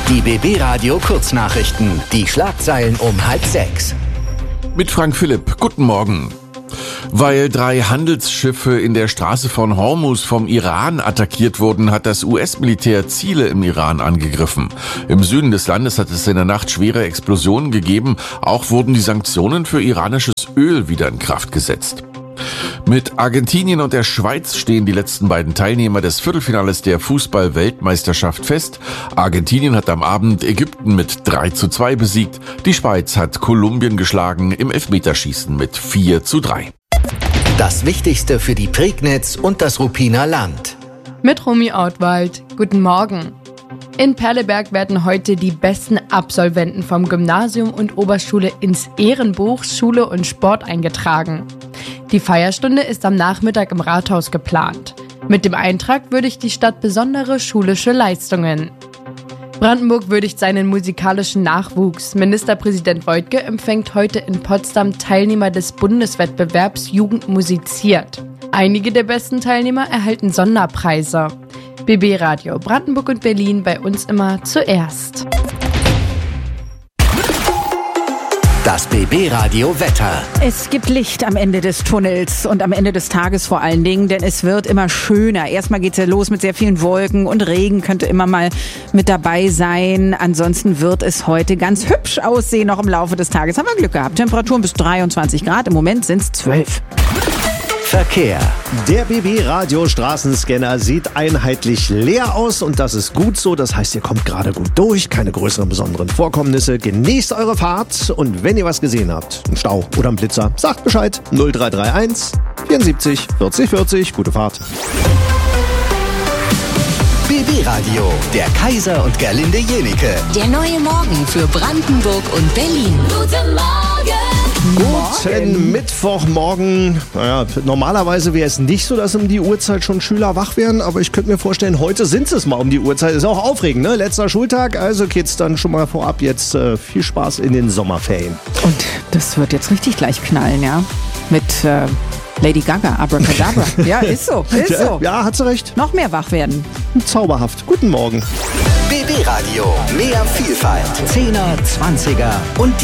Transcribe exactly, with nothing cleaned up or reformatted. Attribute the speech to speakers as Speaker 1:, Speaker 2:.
Speaker 1: Die B B Radio Kurznachrichten. Die Schlagzeilen um halb sechs.
Speaker 2: Mit Frank Philipp. Guten Morgen. Weil drei Handelsschiffe in der Straße von Hormuz vom Iran attackiert wurden, hat das U S-Militär Ziele im Iran angegriffen. Im Süden des Landes hat es in der Nacht schwere Explosionen gegeben. Auch wurden die Sanktionen für iranisches Öl wieder in Kraft gesetzt. Mit Argentinien und der Schweiz stehen die letzten beiden Teilnehmer des Viertelfinales der Fußball-Weltmeisterschaft fest. Argentinien hat am Abend Ägypten mit drei zu zwei besiegt. Die Schweiz hat Kolumbien geschlagen im Elfmeterschießen mit vier zu drei.
Speaker 1: Das Wichtigste für die Prignitz und das Ruppiner Land.
Speaker 3: Mit Romy Ortwald. Guten Morgen. In Perleberg werden heute die besten Absolventen vom Gymnasium und Oberschule ins Ehrenbuch Schule und Sport eingetragen. Die Feierstunde ist am Nachmittag im Rathaus geplant. Mit dem Eintrag würdigt die Stadt besondere schulische Leistungen. Brandenburg würdigt seinen musikalischen Nachwuchs. Ministerpräsident Woidke empfängt heute in Potsdam Teilnehmer des Bundeswettbewerbs Jugend musiziert. Einige der besten Teilnehmer erhalten Sonderpreise. B B Radio Brandenburg und Berlin, bei uns immer zuerst.
Speaker 1: Das B B Radio Wetter.
Speaker 4: Es gibt Licht am Ende des Tunnels und am Ende des Tages vor allen Dingen, denn es wird immer schöner. Erstmal geht's ja los mit sehr vielen Wolken und Regen könnte immer mal mit dabei sein. Ansonsten wird es heute ganz hübsch aussehen, noch im Laufe des Tages. Haben wir Glück gehabt. Temperaturen bis dreiundzwanzig Grad, im Moment sind es zwölf.
Speaker 1: Verkehr.
Speaker 5: Der B B Radio Straßenscanner sieht einheitlich leer aus und das ist gut so. Das heißt, ihr kommt gerade gut durch, keine größeren besonderen Vorkommnisse. Genießt eure Fahrt und wenn ihr was gesehen habt, einen Stau oder einen Blitzer, sagt Bescheid. null drei drei eins vierundsiebzig vierzig vierzig. Gute Fahrt.
Speaker 1: B B Radio, der Kaiser und Gerlinde Jenike.
Speaker 6: Der neue Morgen für Brandenburg und Berlin. Guten Morgen!
Speaker 5: Guten Mittwochmorgen. Naja, normalerweise wäre es nicht so, dass um die Uhrzeit schon Schüler wach wären, aber ich könnte mir vorstellen, heute sind es mal um die Uhrzeit. Ist auch aufregend, ne? Letzter Schultag, also geht's dann schon mal vorab jetzt äh, viel Spaß in den Sommerferien.
Speaker 4: Und das wird jetzt richtig gleich knallen, ja? Mit äh, Lady Gaga, Abracadabra. Ja, ist so, ist
Speaker 5: Ja,
Speaker 4: so.
Speaker 5: ja, hat sie recht.
Speaker 4: Noch mehr wach werden.
Speaker 5: Zauberhaft. Guten Morgen.
Speaker 1: B B Radio, mehr Vielfalt. Zehner, Zwanziger und